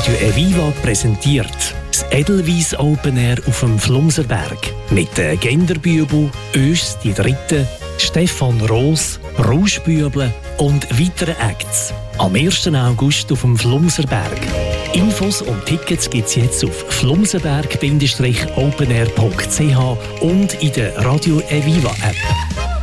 Radio Eviva präsentiert das Edelweiss Open Air auf dem Flumserberg mit den Genderbübel, Ös die Dritte, Stefan Roos, Rauschbüble und weiteren Acts. Am 1. August auf dem Flumserberg. Infos und Tickets gibt es jetzt auf flumserberg-openair.ch und in der Radio Eviva App.